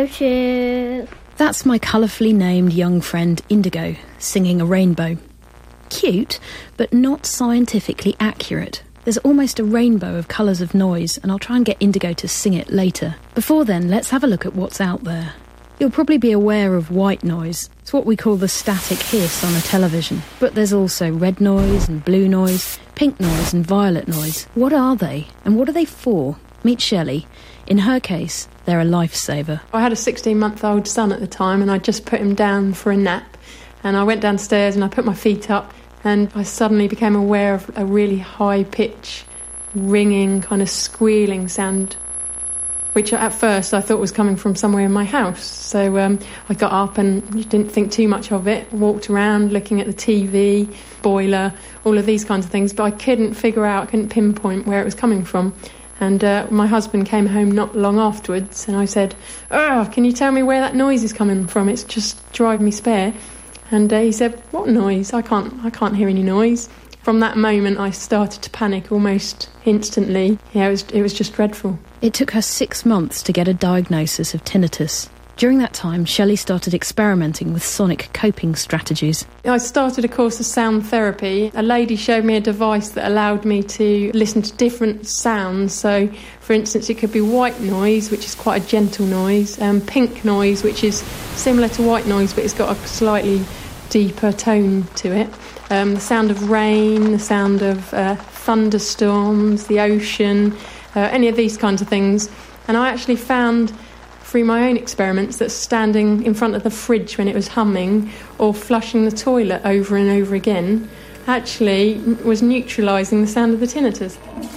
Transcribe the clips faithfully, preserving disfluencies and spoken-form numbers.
rainbow too. That's my colourfully named young friend Indigo, singing a rainbow. Cute, but not scientifically accurate. There's almost a rainbow of colours of noise, and I'll try and get Indigo to sing it later. Before then, let's have a look at what's out there. You'll probably be aware of white noise. It's what we call the static hiss on a television. But there's also red noise and blue noise, pink noise and violet noise. What are they, and what are they for? Meet Shelley. In her case, they're a lifesaver. I had a sixteen-month-old son at the time, and I just put him down for a nap. And I went downstairs and I put my feet up, and I suddenly became aware of a really high-pitch, ringing, kind of squealing sound, which at first I thought was coming from somewhere in my house. So um, I got up and didn't think too much of it, walked around looking at the T V, boiler, all of these kinds of things, but I couldn't figure out, I couldn't pinpoint where it was coming from. And uh, my husband came home not long afterwards, and I said, "Oh, can you tell me where that noise is coming from? It's just driving me spare." And uh, he said, "What noise? I can't, I can't hear any noise." From that moment, I started to panic almost instantly. Yeah, it was, it was just dreadful. It took her six months to get a diagnosis of tinnitus. During that time, Shelley started experimenting with sonic coping strategies. I started a course of sound therapy. A lady showed me a device that allowed me to listen to different sounds. So, for instance, it could be white noise, which is quite a gentle noise, um, pink noise, which is similar to white noise, but it's got a slightly deeper tone to it. Um, the sound of rain, the sound of uh, thunderstorms, the ocean, uh, any of these kinds of things. And I actually found, through my own experiments, that standing in front of the fridge when it was humming or flushing the toilet over and over again actually was neutralising the sound of the tinnitus.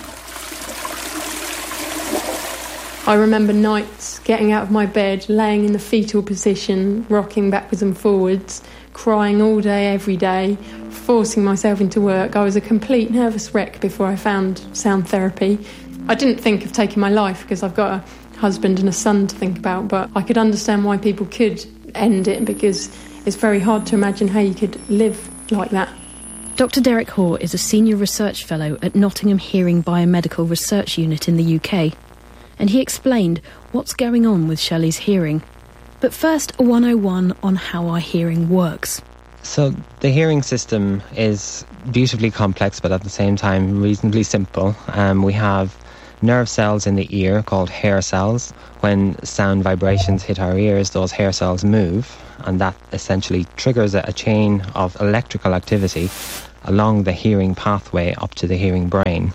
I remember nights getting out of my bed, laying in the fetal position, rocking backwards and forwards, crying all day, every day, forcing myself into work. I was a complete nervous wreck before I found sound therapy. I didn't think of taking my life because I've got a husband and a son to think about, but I could understand why people could end it, because it's very hard to imagine how you could live like that. Doctor Derek Hoare is a senior research fellow at Nottingham Hearing Biomedical Research Unit in the U K, and he explained what's going on with Shelley's hearing. But first, a one oh one on how our hearing works. So the hearing system is beautifully complex, but at the same time reasonably simple. Um, we have nerve cells in the ear called hair cells. When sound vibrations hit our ears, those hair cells move, and that essentially triggers a, a chain of electrical activity along the hearing pathway up to the hearing brain.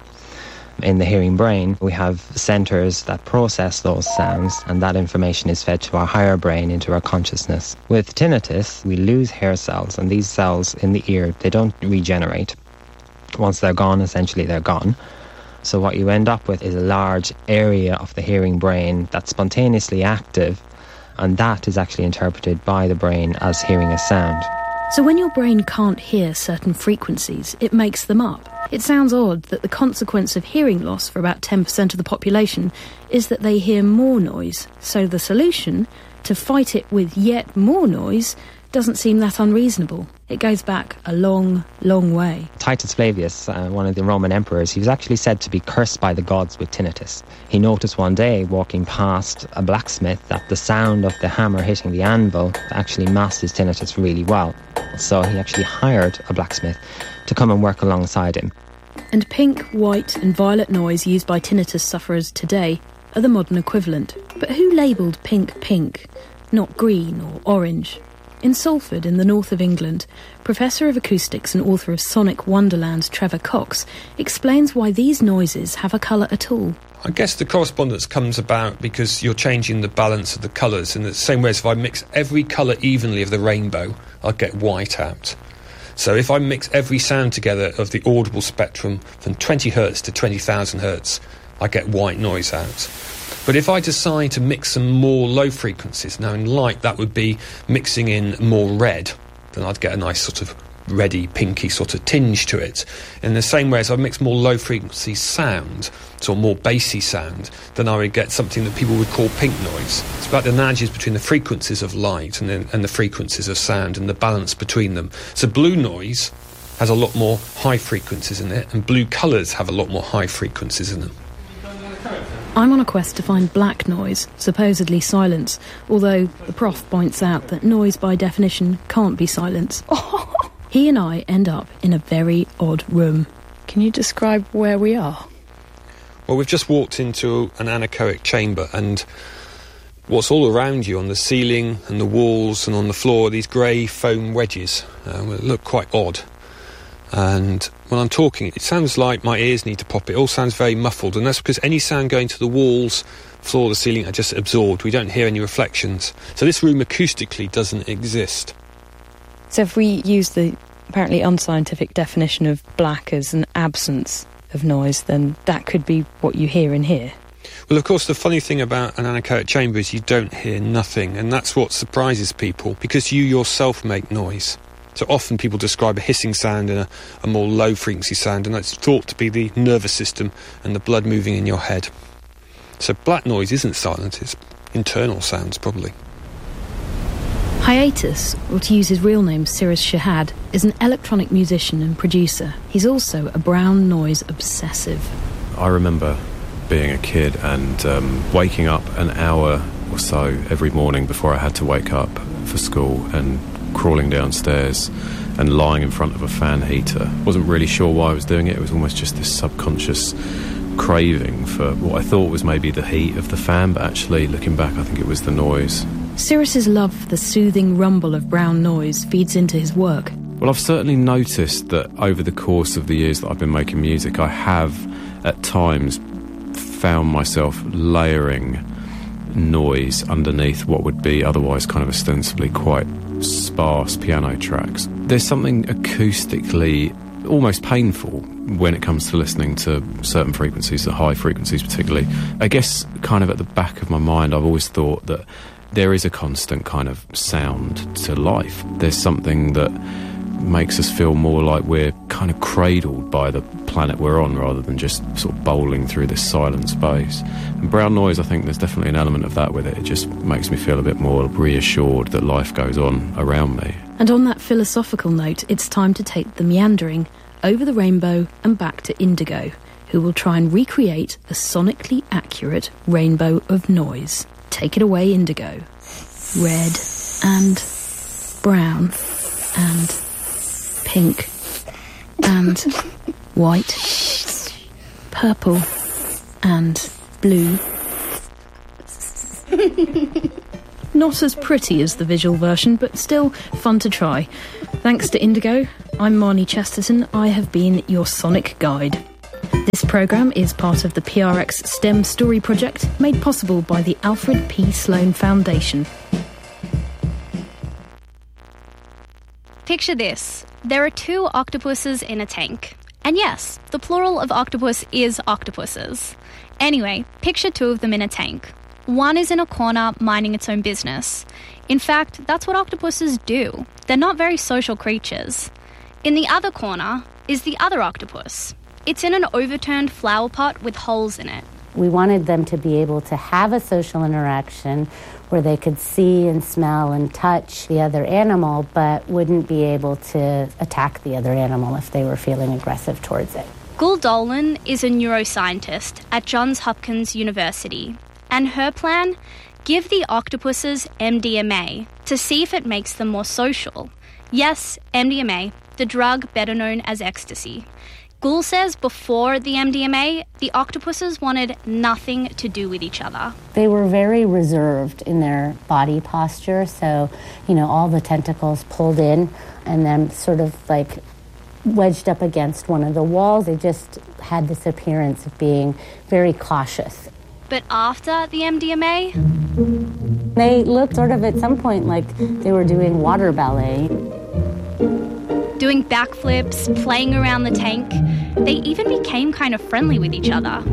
In the hearing brain, we have centres that process those sounds, and that information is fed to our higher brain, into our consciousness. With tinnitus, we lose hair cells, and these cells in the ear, they don't regenerate. Once they're gone, essentially they're gone. So what you end up with is a large area of the hearing brain that's spontaneously active, and that is actually interpreted by the brain as hearing a sound. So when your brain can't hear certain frequencies, it makes them up. It sounds odd that the consequence of hearing loss for about ten percent of the population is that they hear more noise. So the solution, to fight it with yet more noise, doesn't seem that unreasonable. It goes back a long, long way. Titus Flavius, uh, one of the Roman emperors, he was actually said to be cursed by the gods with tinnitus. He noticed one day, walking past a blacksmith, that the sound of the hammer hitting the anvil actually masked his tinnitus really well. So he actually hired a blacksmith to come and work alongside him. And pink, white and violet noise used by tinnitus sufferers today are the modern equivalent. But who labelled pink pink, not green or orange? In Salford, in the north of England, Professor of Acoustics and author of Sonic Wonderland, Trevor Cox, explains why these noises have a colour at all. I guess the correspondence comes about because you're changing the balance of the colours. In the same way as if I mix every colour evenly of the rainbow, I'll get white out. So if I mix every sound together of the audible spectrum from twenty hertz to twenty thousand hertz, I get white noise out. But if I decide to mix some more low frequencies, now in light that would be mixing in more red, then I'd get a nice sort of reddy, pinky sort of tinge to it. In the same way as I mix more low frequency sound, so more bassy sound, then I would get something that people would call pink noise. It's about the analogies between the frequencies of light and the, and the frequencies of sound and the balance between them. So blue noise has a lot more high frequencies in it, and blue colours have a lot more high frequencies in them. I'm on a quest to find black noise, supposedly silence, although the prof points out that noise by definition can't be silence. He and I end up in a very odd room. Can you describe where we are? Well, we've just walked into an anechoic chamber, and what's all around you on the ceiling and the walls and on the floor are these grey foam wedges. Uh, that look quite odd. And when I'm talking, it sounds like my ears need to pop. It all sounds very muffled, and that's because any sound going to the walls, floor, the ceiling are just absorbed. We don't hear any reflections. So this room acoustically doesn't exist. So if we use the apparently unscientific definition of black as an absence of noise, then that could be what you hear in here. Well, of course, the funny thing about an anechoic chamber is you don't hear nothing, and that's what surprises people, because you yourself make noise. So often people describe a hissing sound and a, a more low-frequency sound, and that's thought to be the nervous system and the blood moving in your head. So black noise isn't silent, it's internal sounds, probably. Hiatus, or to use his real name, Cyrus Shahad, is an electronic musician and producer. He's also a brown noise obsessive. I remember being a kid and um, waking up an hour or so every morning before I had to wake up for school, and crawling downstairs and lying in front of a fan heater. Wasn't really sure why I was doing it. It was almost just this subconscious craving for what I thought was maybe the heat of the fan, but actually, looking back, I think it was the noise. Cyrus's love for the soothing rumble of brown noise feeds into his work. Well, I've certainly noticed that over the course of the years that I've been making music, I have at times found myself layering noise underneath what would be otherwise kind of ostensibly quite sparse piano tracks. There's something acoustically almost painful when it comes to listening to certain frequencies, the high frequencies particularly. I guess kind of at the back of my mind, I've always thought that there is a constant kind of sound to life. There's something that makes us feel more like we're kind of cradled by the planet we're on, rather than just sort of bowling through this silent space. And brown noise, I think there's definitely an element of that with it. It just makes me feel a bit more reassured that life goes on around me. And on that philosophical note, it's time to take the meandering over the rainbow and back to Indigo, who will try and recreate a sonically accurate rainbow of noise. Take it away, Indigo. Red and brown and pink and white, purple and blue. Not as pretty as the visual version, but still fun to try. Thanks to Indigo, I'm Marnie Chesterton. I have been your sonic guide. This programme is part of the P R X STEM Story Project, made possible by the Alfred P. Sloan Foundation. Picture this. There are two octopuses in a tank. And yes, the plural of octopus is octopuses. Anyway, picture two of them in a tank. One is in a corner minding its own business. In fact, that's what octopuses do. They're not very social creatures. In the other corner is the other octopus. It's in an overturned flower pot with holes in it. We wanted them to be able to have a social interaction where they could see and smell and touch the other animal, but wouldn't be able to attack the other animal if they were feeling aggressive towards it. Gul Dolan is a neuroscientist at Johns Hopkins University, and her plan? Give the octopuses M D M A to see if it makes them more social. Yes, M D M A, the drug better known as ecstasy. Gul says before the M D M A, the octopuses wanted nothing to do with each other. They were very reserved in their body posture, so, you know, all the tentacles pulled in and then sort of like wedged up against one of the walls. They just had this appearance of being very cautious. But after the M D M A? They looked sort of at some point like they were doing water ballet. Doing backflips, playing around the tank. They even became kind of friendly with each other.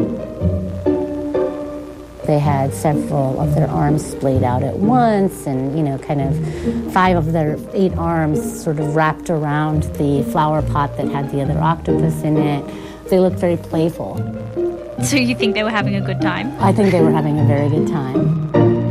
They had several of their arms splayed out at once, and, you know, kind of five of their eight arms sort of wrapped around the flower pot that had the other octopus in it. They looked very playful. So you think they were having a good time? I think they were having a very good time.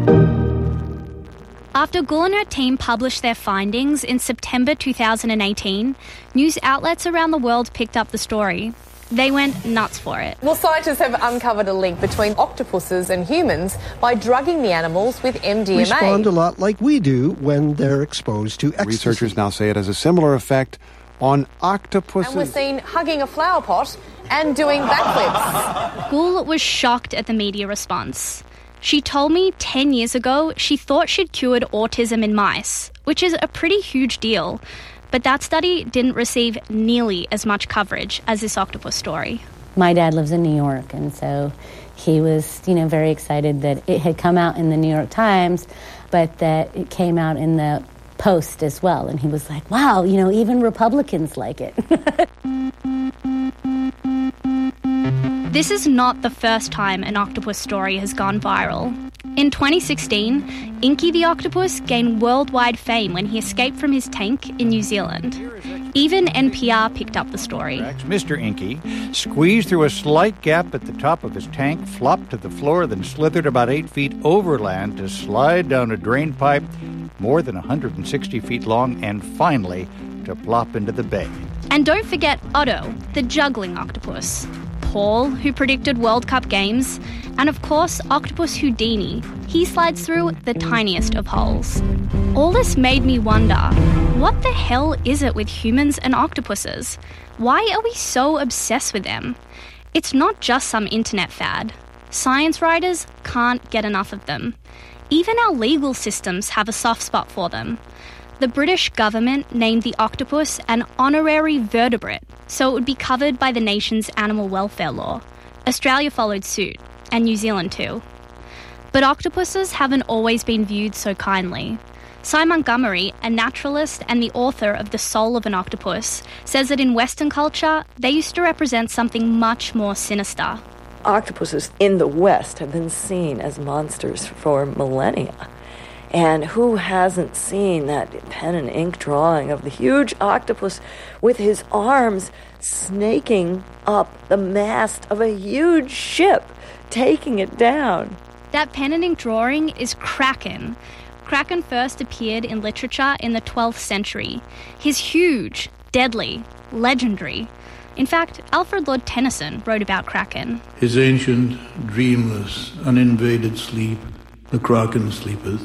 After Gul and her team published their findings in September two thousand eighteen, news outlets around the world picked up the story. They went nuts for it. Well, scientists have uncovered a link between octopuses and humans by drugging the animals with M D M A. Respond a lot like we do when they're exposed to ecstasy. Researchers now say it has a similar effect on octopuses. And we're seen hugging a flower pot and doing backflips. Gul was shocked at the media response. She told me ten years ago she thought she'd cured autism in mice, which is a pretty huge deal. But that study didn't receive nearly as much coverage as this octopus story. My dad lives in New York, and so he was, you know, very excited that it had come out in the New York Times, but that it came out in the Post as well. And he was like, wow, you know, even Republicans like it. This is not the first time an octopus story has gone viral. In twenty sixteen, Inky the octopus gained worldwide fame when he escaped from his tank in New Zealand. Even N P R picked up the story. Mister Inky squeezed through a slight gap at the top of his tank, flopped to the floor, then slithered about eight feet overland to slide down a drain pipe more than one hundred sixty feet long and finally to plop into the bay. And don't forget Otto, the juggling octopus. Paul, who predicted World Cup games, and of course Octopus Houdini. He slides through the tiniest of holes. All this made me wonder, what the hell is it with humans and octopuses? Why are we so obsessed with them? It's not just some internet fad. Science writers can't get enough of them. Even our legal systems have a soft spot for them. The British government named the octopus an honorary vertebrate, so it would be covered by the nation's animal welfare law. Australia followed suit, and New Zealand too. But octopuses haven't always been viewed so kindly. Cy Montgomery, a naturalist and the author of The Soul of an Octopus, says that in Western culture, they used to represent something much more sinister. Octopuses in the West have been seen as monsters for millennia. And who hasn't seen that pen and ink drawing of the huge octopus with his arms snaking up the mast of a huge ship, taking it down? That pen and ink drawing is Kraken. Kraken first appeared in literature in the twelfth century. He's huge, deadly, legendary. In fact, Alfred Lord Tennyson wrote about Kraken. His ancient, dreamless, uninvaded sleep, the Kraken sleepeth.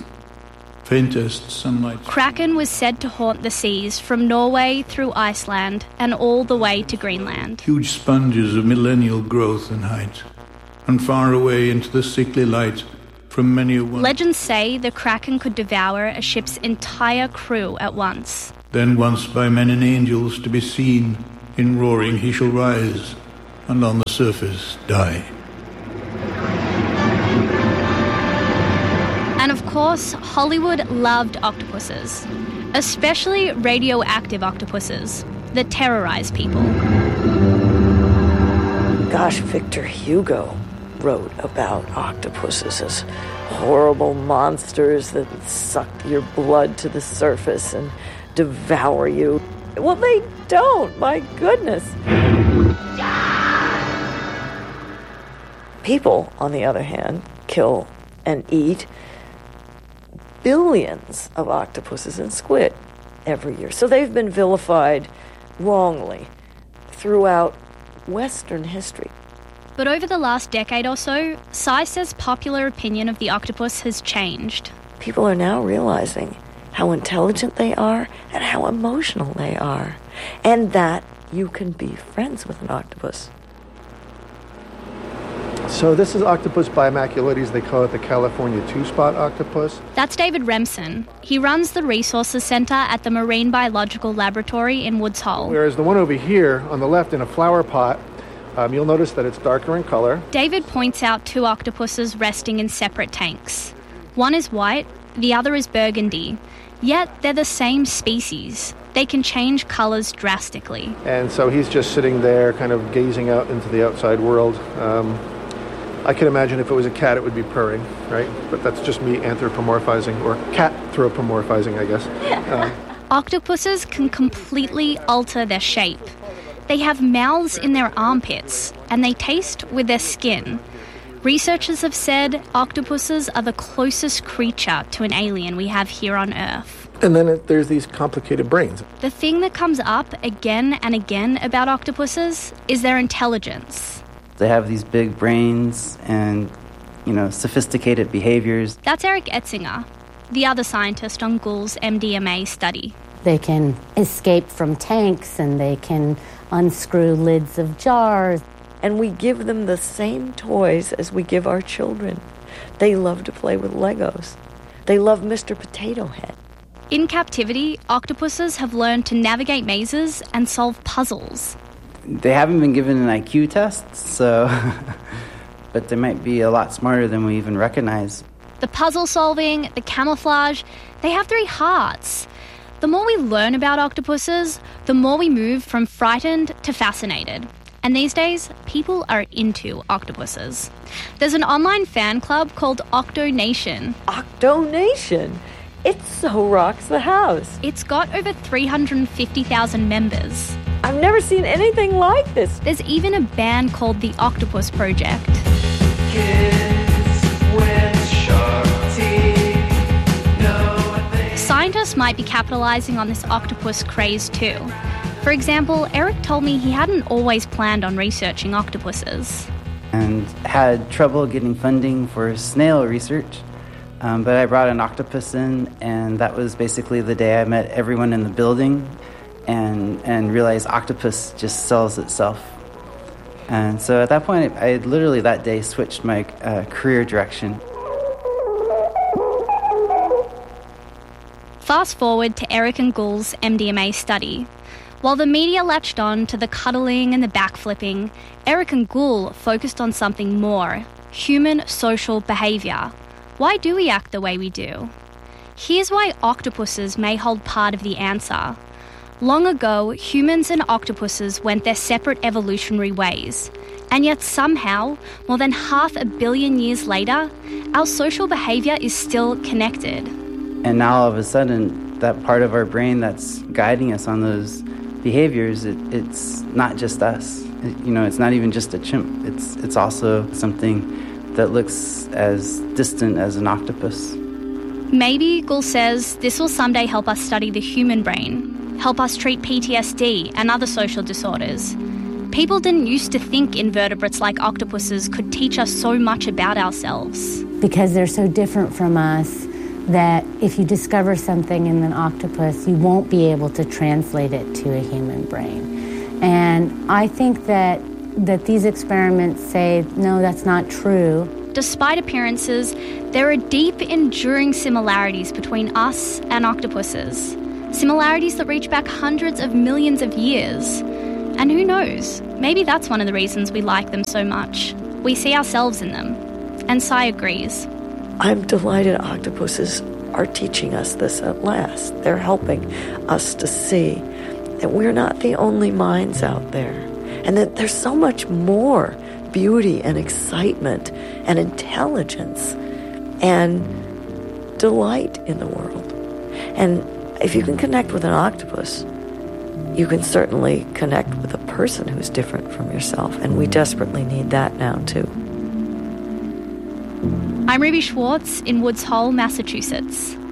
Faintest sunlight. Kraken was said to haunt the seas from Norway through Iceland and all the way to Greenland. Huge sponges of millennial growth and height, and far away into the sickly light from many a one. Legends say the Kraken could devour a ship's entire crew at once. Then once by men and angels to be seen, in roaring he shall rise, and on the surface die. And of course, Hollywood loved octopuses, especially radioactive octopuses that terrorize people. Gosh, Victor Hugo wrote about octopuses as horrible monsters that suck your blood to the surface and devour you. Well, they don't, my goodness. People, on the other hand, kill and eat billions of octopuses and squid every year. So they've been vilified wrongly throughout Western history. But over the last decade or so, Cy says popular opinion of the octopus has changed. People are now realizing how intelligent they are and how emotional they are, and that you can be friends with an octopus. So this is Octopus bimaculoides. They call it the California two-spot octopus. That's David Remsen. He runs the Resources Center at the Marine Biological Laboratory in Woods Hole. Whereas the one over here on the left in a flower pot, um, you'll notice that it's darker in color. David points out two octopuses resting in separate tanks. One is white, the other is burgundy. Yet they're the same species. They can change colors drastically. And so he's just sitting there kind of gazing out into the outside world. Um, I can imagine if it was a cat, it would be purring, right? But that's just me anthropomorphizing, or cat-thropomorphizing, I guess. Uh, Octopuses can completely alter their shape. They have mouths in their armpits, and they taste with their skin. Researchers have said octopuses are the closest creature to an alien we have here on Earth. And then it, there's these complicated brains. The thing that comes up again and again about octopuses is their intelligence. They have these big brains and, you know, sophisticated behaviors. That's Eric Etzinger, the other scientist on Gould's M D M A study. They can escape from tanks and they can unscrew lids of jars. And we give them the same toys as we give our children. They love to play with Legos. They love Mister Potato Head. In captivity, octopuses have learned to navigate mazes and solve puzzles. They haven't been given an I Q test, so... but they might be a lot smarter than we even recognize. The puzzle solving, the camouflage, they have three hearts. The more we learn about octopuses, the more we move from frightened to fascinated. And these days, people are into octopuses. There's an online fan club called Octo Nation. Octo Nation? It so rocks the house. It's got over three hundred fifty thousand members. I've never seen anything like this. There's even a band called the Octopus Project. Kids with sharp teeth know what they... Scientists might be capitalizing on this octopus craze too. For example, Eric told me he hadn't always planned on researching octopuses. And had trouble getting funding for snail research. Um, but I brought an octopus in, and that was basically the day I met everyone in the building and and realized octopus just sells itself. And so at that point, I literally that day switched my uh, career direction. Fast forward to Eric and Gould's M D M A study. While the media latched on to the cuddling and the backflipping, Eric and Gould focused on something more: human social behaviour. Why do we act the way we do? Here's why octopuses may hold part of the answer. Long ago, humans and octopuses went their separate evolutionary ways. And yet somehow, more than half a billion years later, our social behaviour is still connected. And now all of a sudden, that part of our brain that's guiding us on those behaviors, it, it's not just us. It, you know, it's not even just a chimp. It's it's also something that looks as distant as an octopus. Maybe, Gould says, this will someday help us study the human brain, help us treat P T S D and other social disorders. People didn't used to think invertebrates like octopuses could teach us so much about ourselves. Because they're so different from us that if you discover something in an octopus, you won't be able to translate it to a human brain. And I think that that these experiments say, no, that's not true. Despite appearances, there are deep, enduring similarities between us and octopuses. Similarities that reach back hundreds of millions of years. And who knows, maybe that's one of the reasons we like them so much. We see ourselves in them. And Cy agrees. I'm delighted octopuses are teaching us this at last. They're helping us to see that we're not the only minds out there. And that there's so much more beauty and excitement and intelligence and delight in the world. And if you can connect with an octopus, you can certainly connect with a person who's different from yourself. And we desperately need that now, too. I'm Ruby Schwartz in Woods Hole, Massachusetts.